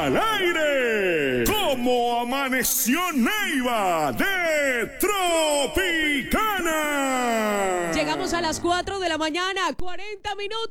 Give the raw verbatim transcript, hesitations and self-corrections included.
al aire. ¿Cómo amaneció Neiva de Tropicana? Llegamos a las cuatro de la mañana, cuarenta minutos.